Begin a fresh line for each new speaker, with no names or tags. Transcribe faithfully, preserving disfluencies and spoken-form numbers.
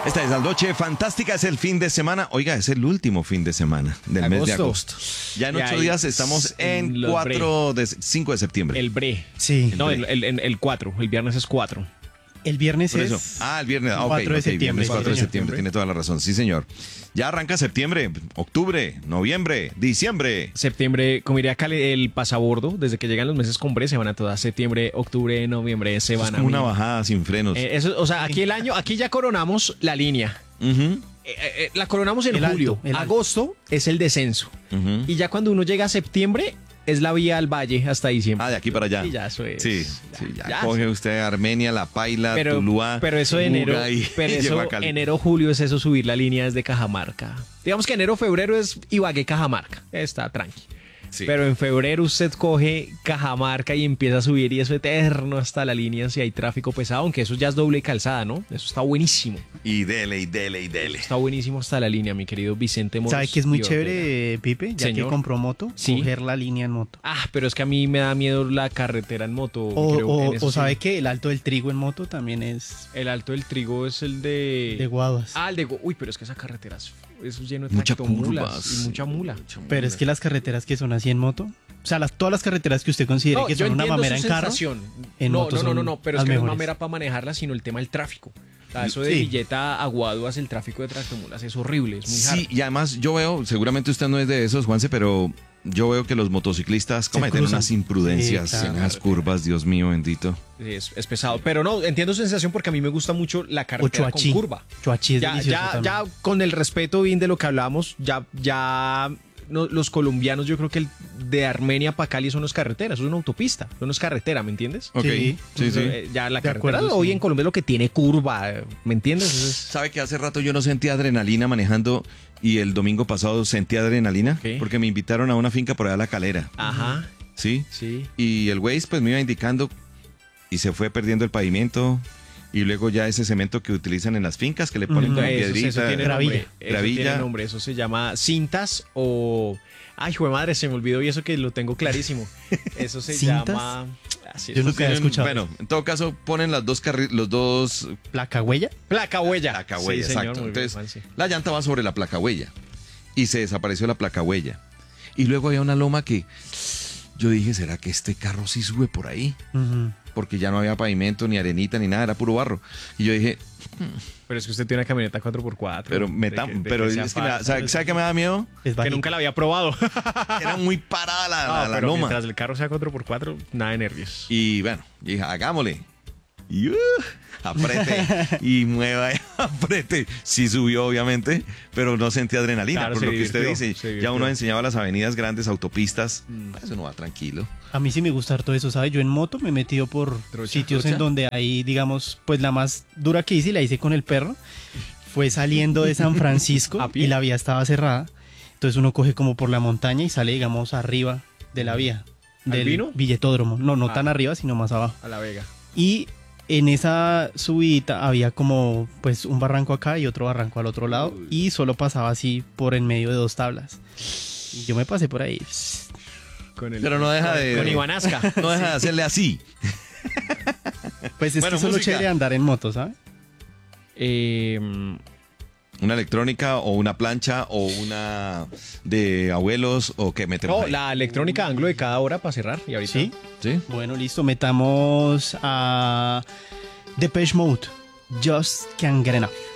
Esta es la noche fantástica, es el fin de semana. Oiga, es el último fin de semana del mes de agosto. Ya en ocho días estamos en cuatro de cinco de septiembre.
El bre.
Sí.
No, el, el, el, el cuatro. El viernes es cuatro.
El viernes
Por
es...
eso. Ah, el viernes. Ah, ok,
cuatro de
okay,
septiembre.
Viernes cuatro de
Sí,
septiembre, tiene toda la razón. Sí, señor. Ya arranca septiembre, octubre, noviembre, diciembre.
Septiembre, como diría Cale, el pasabordo, desde que llegan los meses con bre, se van a todas. Septiembre, octubre, noviembre, se
Eso
van
es
a...
como una
mil.
bajada sin frenos.
Eh, eso, o sea, aquí el año, aquí ya coronamos la línea.
Ujú,
Eh, eh, la coronamos en
El
julio.
alto, el alto.
Agosto es el descenso.
ujú.
Y ya cuando uno llega a septiembre, es la vía al valle hasta diciembre.
Ah, de aquí para allá.
Y ya eso es.
Sí,
ya,
sí, ya,
ya.
coge usted Armenia, La Paila,
Pero,
Tuluá,
pero eso de enero,
Buga y-
pero
y
eso,
llegó a Cali.
enero, julio es eso, subir la línea desde Cajamarca. Digamos que enero, febrero es Ibagué, Cajamarca. Está tranqui.
Sí.
Pero en febrero usted coge Cajamarca y empieza a subir y eso eterno hasta la línea si hay tráfico pesado, aunque eso ya es doble calzada, ¿no? Eso está buenísimo.
Y dele, y dele, y dele.
Está buenísimo hasta la línea, mi querido Vicente Moros.
¿Sabe que es muy
y Ortega.
chévere, Pipe? Ya
Señor.
que compró moto,
Sí.
coger la línea en moto.
Ah, pero es que a mí me da miedo la carretera en moto.
O,
creo que en
o,
eso
o
sí.
sabe que el alto del trigo en moto también es
El Alto del Trigo es el de...
de guaduas.
Ah, el de... Gu- Uy, pero es que esa carretera es, eso es lleno de
Mucha
tractomulas
curvas.
y mucha mula.
Pero es que las carreteras que son así en moto, o sea, las, todas las carreteras que usted considere
No,
que
yo
son una
entiendo
mamera en
su
carro,
sensación.
en
no,
moto
no, no,
son
no, no, pero es
las
que no es
mejores.
mamera para manejarla, sino el tema del tráfico. O sea, eso de
Sí.
Villeta a Guaduas, el tráfico de tractomulas es horrible, es muy
Sí,
hard.
y además yo veo, seguramente usted no es de esos, Juanse, pero yo veo que los motociclistas cometen
cruzan.
unas imprudencias
Sí, claro.
en las curvas, Dios mío bendito.
Es, es pesado. Pero no, entiendo su sensación porque a mí me gusta mucho la
O
carretera con
Choachí.
curva.
Choachí es
Ya,
delicioso
ya,
también.
ya con el respeto bien de lo que hablamos, ya, ya no, los colombianos, yo creo que el de Armenia para Cali son las carreteras, es una autopista, no es carretera, ¿me entiendes?
Ok, sí,
Sí.
sí.
Eh, Ya la
De
carretera
acuerdo,
hoy
sí.
en Colombia es lo que tiene curva, eh, ¿me entiendes? Entonces,
¿Sabe que hace rato yo no sentía adrenalina manejando y el domingo pasado sentí adrenalina?
¿Qué?
Porque me invitaron a una finca por allá a La Calera,
ajá,
¿sí?
sí.
Y el Waze pues me iba indicando y se fue perdiendo el pavimento y luego ya ese cemento que utilizan en las fincas que le ponen
Ujú.
como
Eso,
piedrita.
eso tiene
Gravilla.
nombre, eso
Gravilla.
tiene nombre, eso se llama cintas o... Ay, jue madre, se me olvidó y eso que lo tengo clarísimo. Eso se
¿Cintas?
llama... Así
Yo
es.
nunca había
Tienen-
escuchado.
Bueno, en todo caso ponen las dos carri- los dos
¿Placa huella?
Placa huella.
placa huella,
Sí, señor,
exacto.
muy bien,
Entonces,
Juanse.
la llanta va sobre la placa huella y se desapareció la placa huella. Y luego había una loma que yo dije, ¿será que este carro sí sube por ahí?
Ujú.
Porque ya no había pavimento, ni arenita, ni nada, era puro barro. Y yo dije,
Pero es que usted tiene una camioneta cuatro por cuatro.
pero me
de
tam-
que- de
pero
que sea
es que me da-
fácil.
¿sabe, sabe qué me da miedo?
Es
Que
bajito.
nunca la había probado.
Era muy parada la, la-
No,
la
pero
loma.
mientras el carro sea cuatro por cuatro, nada de nervios.
Y bueno, yo dije, hagámosle. Y uh, aprete y mueva y aprete. Sí subió, obviamente, pero no sentí adrenalina.
Claro,
por
se
lo que usted
divirtió,
dice,
se
ya
divirtió.
uno ha enseñado las avenidas grandes, autopistas.
Mm.
Pues uno va tranquilo.
A mí sí me gusta todo eso, ¿sabes? Yo en moto me he metido por
Trocha,
sitios
trocha.
en donde hay, digamos, pues la más dura que hice, la hice con el perro. Fue saliendo de San Francisco
¿A pie?
y la vía estaba cerrada. Entonces uno coge como por la montaña y sale, digamos, arriba de la vía.
¿Al
Del
Vino?
Villetódromo. No, no
Ah.
tan arriba, sino más abajo.
A la Vega.
Y en esa subida había como pues un barranco acá y otro barranco al otro lado. Y solo pasaba así por en medio de dos tablas. Y yo me pasé por ahí.
Con el,
Pero no deja de-
Con Ivanasca.
No deja de hacerle así.
Pues es
Bueno,
que solo
música.
chévere andar en moto, ¿sabes?
Eh,
Una electrónica o una plancha o una de abuelos o que metemos
no,
ahí.
la electrónica anglo de cada hora para cerrar. Y ahorita.
Sí.
¿Sí?
Bueno, listo, metamos a Depeche Mode. Just can't get enough.